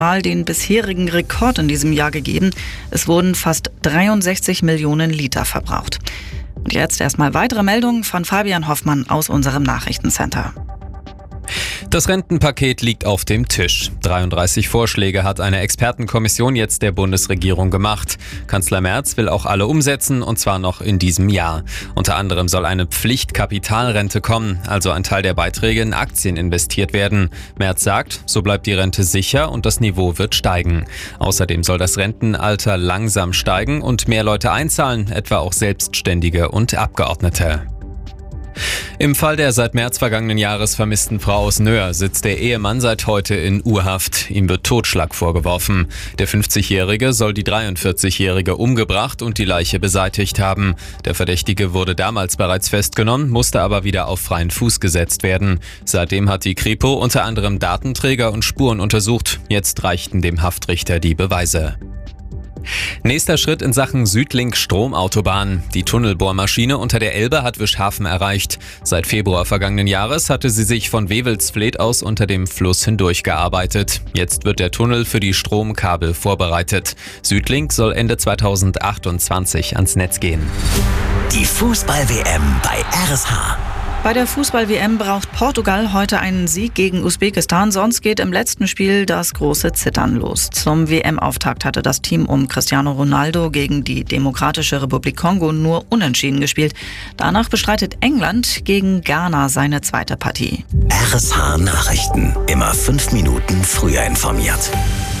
den bisherigen Rekord in diesem Jahr gegeben. Es wurden fast 63 Millionen Liter verbraucht. Und jetzt erstmal weitere Meldungen von Fabian Hoffmann aus unserem Nachrichtencenter. Das Rentenpaket liegt auf dem Tisch. 33 Vorschläge hat eine Expertenkommission jetzt der Bundesregierung gemacht. Kanzler Merz will auch alle umsetzen, und zwar noch in diesem Jahr. Unter anderem soll eine Pflichtkapitalrente kommen, also ein Teil der Beiträge in Aktien investiert werden. Merz sagt, so bleibt die Rente sicher und das Niveau wird steigen. Außerdem soll das Rentenalter langsam steigen und mehr Leute einzahlen, etwa auch Selbstständige und Abgeordnete. Im Fall der seit März vergangenen Jahres vermissten Frau aus Nöhr sitzt der Ehemann seit heute in U-Haft. Ihm wird Totschlag vorgeworfen. Der 50-Jährige soll die 43-Jährige umgebracht und die Leiche beseitigt haben. Der Verdächtige wurde damals bereits festgenommen, musste aber wieder auf freien Fuß gesetzt werden. Seitdem hat die Kripo unter anderem Datenträger und Spuren untersucht. Jetzt reichten dem Haftrichter die Beweise. Nächster Schritt in Sachen Südlink-Stromautobahn. Die Tunnelbohrmaschine unter der Elbe hat Wischhafen erreicht. Seit Februar vergangenen Jahres hatte sie sich von Wewelsfleth aus unter dem Fluss hindurch gearbeitet. Jetzt wird der Tunnel für die Stromkabel vorbereitet. Südlink soll Ende 2028 ans Netz gehen. Die Fußball-WM bei RSH. Bei der Fußball-WM braucht Portugal heute einen Sieg gegen Usbekistan, sonst geht im letzten Spiel das große Zittern los. Zum WM-Auftakt hatte das Team um Cristiano Ronaldo gegen die Demokratische Republik Kongo nur unentschieden gespielt. Danach bestreitet England gegen Ghana seine zweite Partie. RSH Nachrichten. Immer 5 Minuten früher informiert.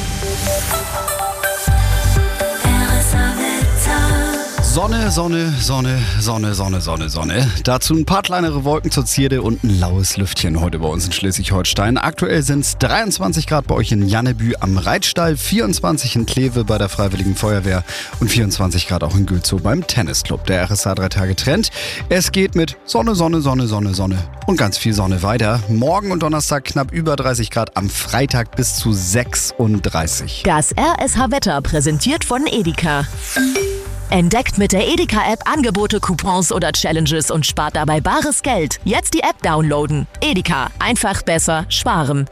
Sonne, Sonne, Sonne, Sonne, Sonne, Sonne, Sonne. Dazu ein paar kleinere Wolken zur Zierde und ein laues Lüftchen heute bei uns in Schleswig-Holstein. Aktuell sind es 23 Grad bei euch in Jannebü am Reitstall, 24 in Kleve bei der Freiwilligen Feuerwehr und 24 Grad auch in Gülzow beim Tennisclub. Der RSH 3 Tage Trend. Es geht mit Sonne, Sonne, Sonne, Sonne, Sonne und ganz viel Sonne weiter. Morgen und Donnerstag knapp über 30 Grad, am Freitag bis zu 36. Das RSH Wetter präsentiert von Edeka. Entdeckt mit der Edeka-App Angebote, Coupons oder Challenges und spart dabei bares Geld. Jetzt die App downloaden. Edeka. Einfach besser sparen.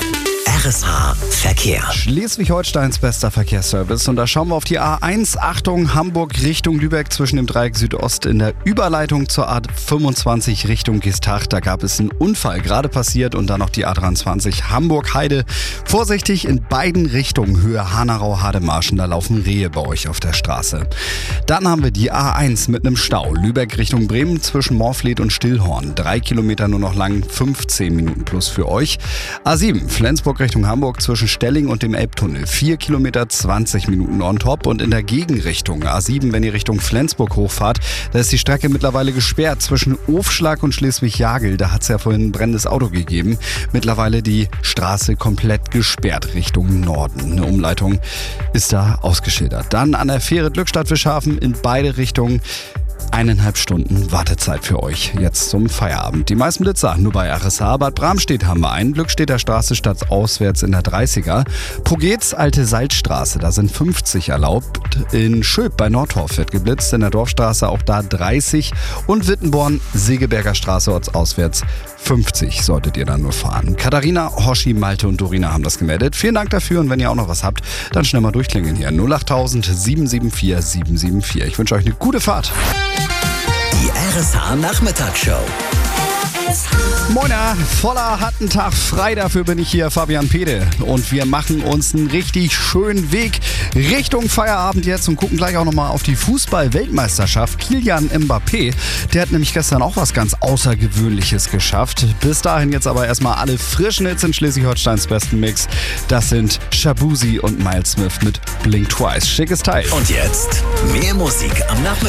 RSH Verkehr. Schleswig-Holsteins bester Verkehrsservice. Und da schauen wir auf die A1. Achtung, Hamburg Richtung Lübeck zwischen dem Dreieck Südost in der Überleitung zur A25 Richtung Geesthacht. Da gab es einen Unfall gerade passiert und dann noch die A23 Hamburg-Heide. Vorsichtig in beiden Richtungen, Höhe Hanau-Hademarschen. Da laufen Rehe bei euch auf der Straße. Dann haben wir die A1 mit einem Stau. Lübeck Richtung Bremen zwischen Morfleet und Stillhorn. 3 Kilometer nur noch lang, 15 Minuten plus für euch. A7 Flensburg Richtung Hamburg zwischen Stelling und dem Elbtunnel. 4 Kilometer, 20 Minuten on top. Und in der Gegenrichtung A7, wenn ihr Richtung Flensburg hochfahrt, da ist die Strecke mittlerweile gesperrt zwischen Ofschlag und Schleswig-Jagel. Da hat es ja vorhin ein brennendes Auto gegeben. Mittlerweile die Straße komplett gesperrt Richtung Norden. Eine Umleitung ist da ausgeschildert. Dann an der Fähre Glückstadt-Wischhafen in beide Richtungen. 1,5 Stunden Wartezeit für euch jetzt zum Feierabend. Die meisten Blitzer nur bei RSH. Bad Bramstedt haben wir einen. Glückstedter Straße stadtauswärts in der 30er. Pogetz, Alte Salzstraße, da sind 50 erlaubt. In Schöp bei Nordhorf wird geblitzt. In der Dorfstraße auch da 30. Und Wittenborn, Segeberger Straße ortsauswärts 50 solltet ihr dann nur fahren. Katharina, Hoshi, Malte und Dorina haben das gemeldet. Vielen Dank dafür und wenn ihr auch noch was habt, dann schnell mal durchklingeln hier. 08000 774 774. Ich wünsche euch eine gute Fahrt. Die RSH Nachmittagsshow. Moiner, voller Hattentag frei, dafür bin ich hier, Fabian Pede. Und wir machen uns einen richtig schönen Weg Richtung Feierabend jetzt und gucken gleich auch nochmal auf die Fußball-Weltmeisterschaft. Kylian Mbappé, der hat nämlich gestern auch was ganz Außergewöhnliches geschafft. Bis dahin jetzt aber erstmal alle frischen Hits in Schleswig-Holsteins besten Mix. Das sind Shabuzi und Miles Smith mit Blink Twice. Schickes Teil. Und jetzt mehr Musik am Nachmittag.